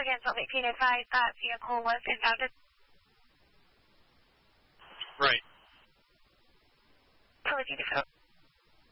again, Salt Lake, being advised that vehicle was impounded. Right. Proceed to